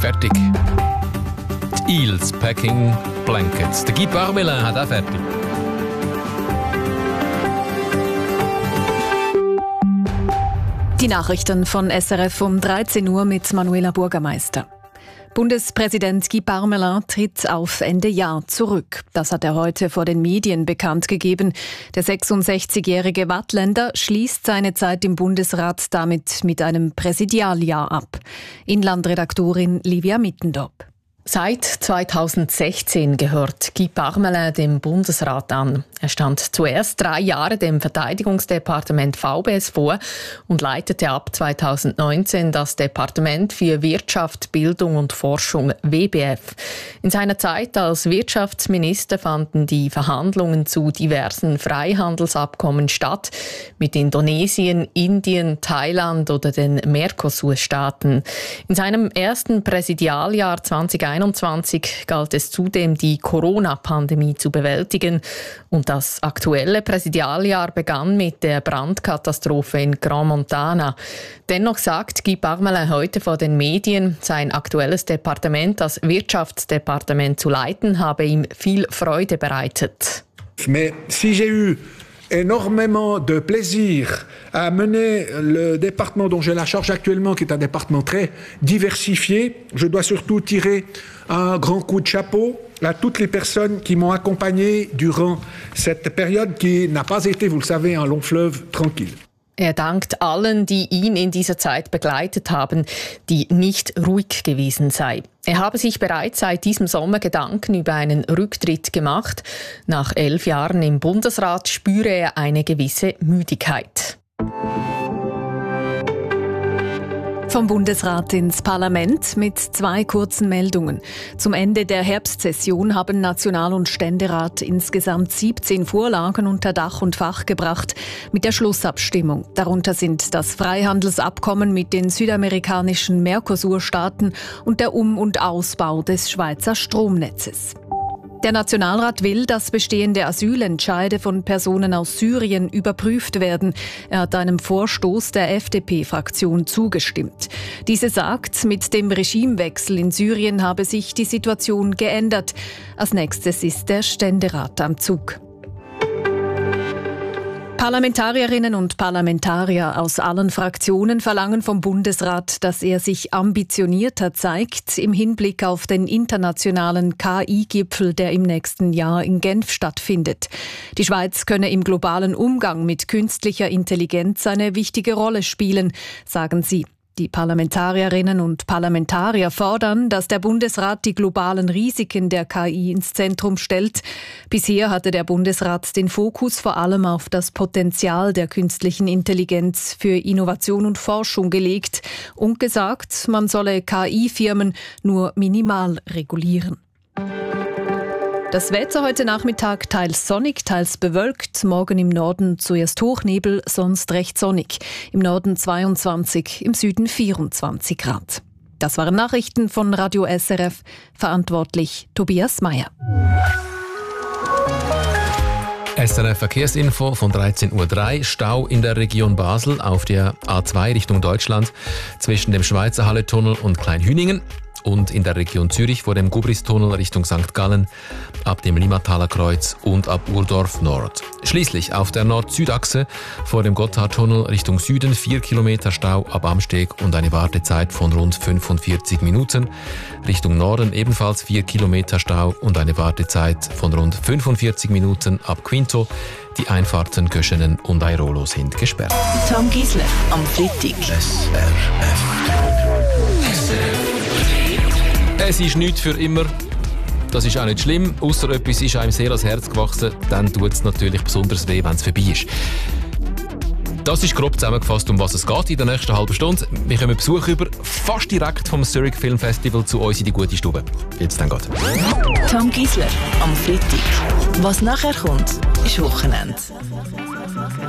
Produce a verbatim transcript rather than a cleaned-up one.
fertig. Die Eels Packing Blankets. Der Guy Parmelin hat auch fertig. Die Nachrichten von S R F um dreizehn Uhr mit Manuela Bürgermeister. Bundespräsident Guy Parmelin tritt auf Ende Jahr zurück. Das hat er heute vor den Medien bekannt gegeben. Der sechsundsechzigjährige Wattländer schließt seine Zeit im Bundesrat damit mit einem Präsidialjahr ab. Inlandredaktorin Livia Mittendorp. Seit zweitausendsechzehn gehört Guy Parmelin dem Bundesrat an. Er stand zuerst drei Jahre dem Verteidigungsdepartement V B S vor und leitete ab zweitausendneunzehn das Departement für Wirtschaft, Bildung und Forschung W B F. In seiner Zeit als Wirtschaftsminister fanden die Verhandlungen zu diversen Freihandelsabkommen statt, mit Indonesien, Indien, Thailand oder den Mercosur-Staaten. In seinem ersten Präsidialjahr zweitausendeinundzwanzig galt es zudem, die Corona-Pandemie zu bewältigen. Und das aktuelle Präsidialjahr begann mit der Brandkatastrophe in Grand Montana. Dennoch sagt Guy Parmelin heute vor den Medien, sein aktuelles Departement, das Wirtschaftsdepartement zu leiten, habe ihm viel Freude bereitet. Mais si j'ai eu énormément de plaisir à mener le département dont j'ai la charge actuellement, qui est un département très diversifié. Je dois surtout tirer un grand coup de chapeau à toutes les personnes qui m'ont accompagné durant cette période qui n'a pas été, vous le savez, un long fleuve tranquille. Er dankt allen, die ihn in dieser Zeit begleitet haben, die nicht ruhig gewesen sei. Er habe sich bereits seit diesem Sommer Gedanken über einen Rücktritt gemacht. Nach elf Jahren im Bundesrat spüre er eine gewisse Müdigkeit. Vom Bundesrat ins Parlament mit zwei kurzen Meldungen. Zum Ende der Herbstsession haben National- und Ständerat insgesamt siebzehn Vorlagen unter Dach und Fach gebracht mit der Schlussabstimmung. Darunter sind das Freihandelsabkommen mit den südamerikanischen Mercosur-Staaten und der Um- und Ausbau des Schweizer Stromnetzes. Der Nationalrat will, dass bestehende Asylentscheide von Personen aus Syrien überprüft werden. Er hat einem Vorstoß der F D P-Fraktion zugestimmt. Diese sagt, mit dem Regimewechsel in Syrien habe sich die Situation geändert. Als nächstes ist der Ständerat am Zug. Parlamentarierinnen und Parlamentarier aus allen Fraktionen verlangen vom Bundesrat, dass er sich ambitionierter zeigt im Hinblick auf den internationalen K I-Gipfel, der im nächsten Jahr in Genf stattfindet. Die Schweiz könne im globalen Umgang mit künstlicher Intelligenz eine wichtige Rolle spielen, sagen sie. Die Parlamentarierinnen und Parlamentarier fordern, dass der Bundesrat die globalen Risiken der K I ins Zentrum stellt. Bisher hatte der Bundesrat den Fokus vor allem auf das Potenzial der künstlichen Intelligenz für Innovation und Forschung gelegt und gesagt, man solle K I-Firmen nur minimal regulieren. Das Wetter heute Nachmittag teils sonnig, teils bewölkt. Morgen im Norden zuerst Hochnebel, sonst recht sonnig. Im Norden zweiundzwanzig, im Süden vierundzwanzig Grad. Das waren Nachrichten von Radio S R F. Verantwortlich Tobias Meyer. S R F Verkehrsinfo von dreizehn Uhr drei. Stau in der Region Basel auf der A zwei Richtung Deutschland zwischen dem Schweizer Halle-Tunnel und Kleinhüningen. Und in der Region Zürich vor dem Gubristunnel Richtung Sankt Gallen, ab dem Limmataler Kreuz und ab Urdorf Nord. Schließlich auf der Nord-Süd-Achse vor dem Gotthardtunnel Richtung Süden vier Kilometer Stau ab Amsteg und eine Wartezeit von rund fünfundvierzig Minuten. Richtung Norden ebenfalls vier Kilometer Stau und eine Wartezeit von rund fünfundvierzig Minuten ab Quinto. Die Einfahrten Köschenen und Airolo sind gesperrt. Tom Gisler am Freitag. S R F. S R F. Es ist nichts für immer. Das ist auch nicht schlimm. Ausser etwas ist einem sehr ans Herz gewachsen, dann tut es natürlich besonders weh, wenn es vorbei ist. Das ist grob zusammengefasst, um was es geht in der nächsten halben Stunde. Wir kommen Besuch über, fast direkt vom Zurich Film Festival zu uns in die gute Stube. Jetzt dann geht. Tom Gisler am Freitag. Was nachher kommt, ist Wochenende.